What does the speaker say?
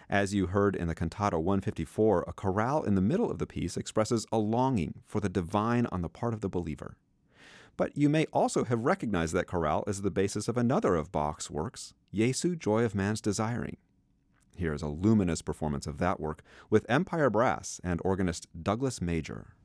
As you heard in the Cantata 154, a chorale in the middle of the piece expresses a longing for the divine on the part of the believer. But you may also have recognized that chorale as the basis of another of Bach's works, Jesu, Joy of Man's Desiring. Here is a luminous performance of that work with Empire Brass and organist Douglas Major.